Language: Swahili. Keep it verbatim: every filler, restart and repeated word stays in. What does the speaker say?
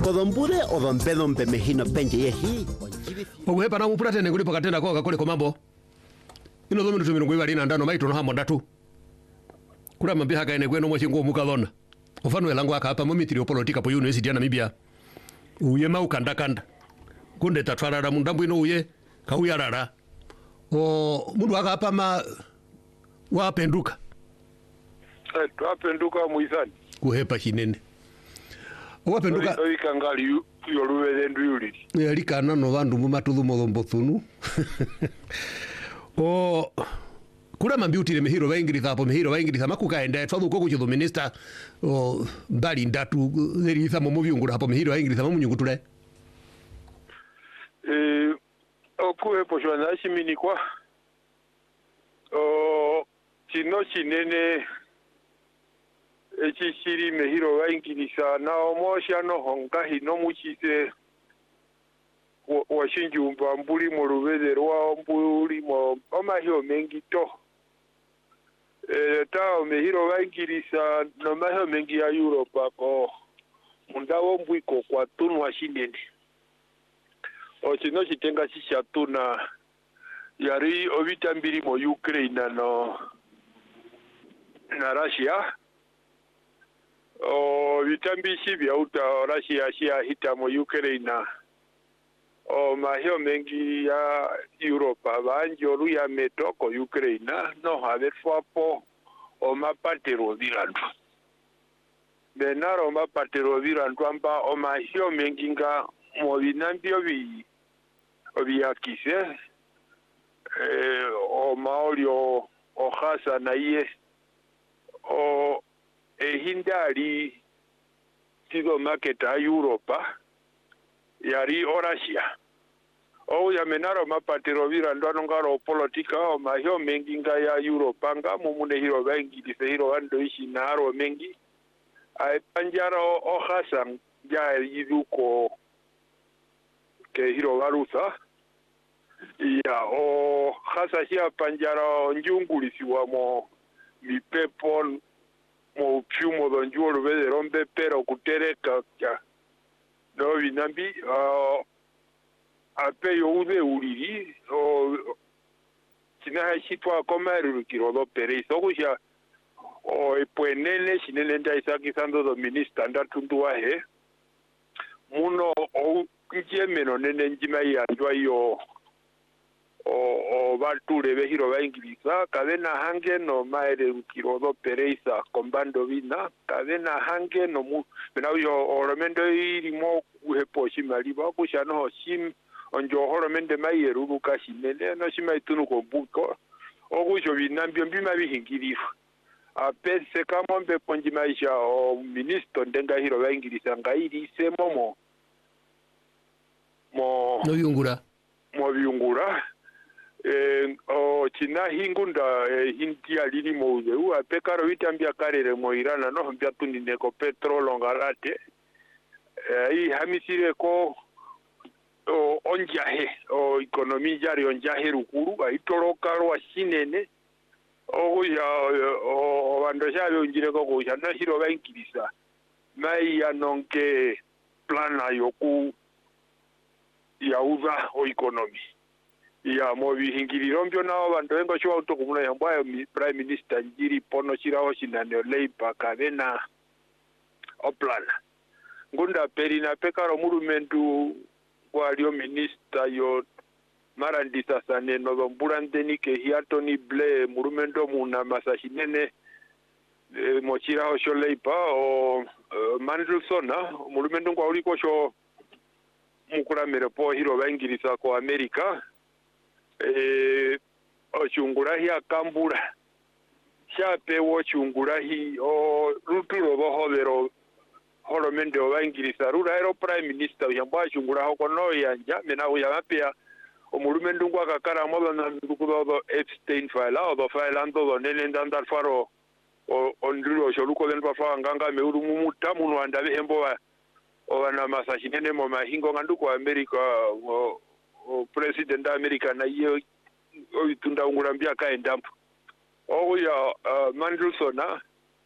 Kodombure o dombedo mpemehino penje yehi. Oguhepa na mupura tene ngulipo katenda kwa kakole komambo. Ino dhomi nutu mirongo ibali na ndano maito no hamo datu. Kura mambi haka ene kweno mwashi nguo mukadhona. Ufanu elangu haka hapa momitiri opolotika po University ya Namibia. Uye mau kanda kanda. Kunde tatwarara mundambu ino uye kauya rara. O mundu haka hapa ma wapenduka. Eh, wapenduka muisani. Kuhepa hinene. Wapenduka oika ngali yoruwe ndu yuli. Ya lika nano vandu mumatudhu molombo thunu. O kura mambi utile mehiro vaingiriza hapo mehiro vaingiriza makukaenda twathu koko chithu minister o mbali ndatu zerisa mo muvyungura hapo mehiro vaingiriza mamunyungutule. Eh okuwe poshwana shimini kwa o chino chinene echishiri mehiro vaingiriza na omosha no honga hino muchise washinjumba mbuli mu rubeze rwa mbuli mo omahiro mengi to eh ta mehiro vaingiriza no mahiro mengi ya Europe ko mundawo mbwiko kwa tunwa shinene o chino chitenga chishatuna yari ovitambiri mo Ukraine no na Russia o vitambishi vya uta Russia shia hita mo Ukraine o mahio mengi ya Europa banjoru ya metoko Ukraine no haverfapo o mapatero virandu benaro mapatero virandu amba o mahio mengi nga mo vinambio vi obiakise eh o maolio o hasa na iye o ehindari tido maketa Europa yari Russia o ya menaro mapatero virando ngaro politika o mahio mengi nga ya Europa nga mumune hiro vengi disehiro ando ishi naro mengi ai panjaro o hasan ya yiduko ke hiro garusa ya o hasa hia panjaro njungulisiwa mo mipepo mo piumo don juolo vede rompe pero kutereka ya no vinambi uh, ape yo ude uriri o sinaha shitwa komeru kirodo pere sokusha o epuenene sinene nda isaki sando do minister ndatundu wahe muno o njemeno nene njima ya ndwa yo o o valture vehiro vaingiliza kadena hange no maere kirodo pereisa kombando vina kadena hange no mu benauyo oromendo irimo uhepo shimaliba kushano shim onjo horomende mayeru lukashimene no shimaitunu kombuko ogusho vinambio mbima bihingirifu apese kama mbe ponjimaisha o ministro ndenga hiro vaingiliza ngairi semomo mo no yungura mo yungura eh o china hingunda eh, hintia lini mouze u apekaro vitambia karere mo irana no mbia tunine ko petrolo ngarate eh i hamisire ko o onjahe o ekonomi jari onjahe rukuru aitoroka ro shinene o ya o bando shabe unjire ko ko ya na hiro bankirisa mai ya nonke plana yoku ya uza o ekonomi ya mo bihingiriro mbyo nawo bantu engo chwa utokumuna yambwa prime minister njiri pono chiraho shinane leipa kadena o plana ngunda perina pekaro murumendu walio minister yo marandisa sane no mbulandeni ke hiatoni ble murumendo muna masashinene e, mo chiraho sho leipa o uh, Mandelsona murumendo kwa uliko sho mukura merepo hiro baingirisa ko America eh ochungurahi akambura shape wo chungurahi o ruturo bohodero holomende obaingirisa rura ero prime minister yamba chunguraho kono yanja mena uyamapia omurumendo ngwa kakara modo na ndukudo Epstein file o do file ando do nene ndandar faro o ondiro sholuko den bafa nganga meuru mumuta munu andabe hembo wa o na masashinene mo mahingo nganduko America o o president America na ye o itunda ngurambia kaendampo o ya uh, Mandelsona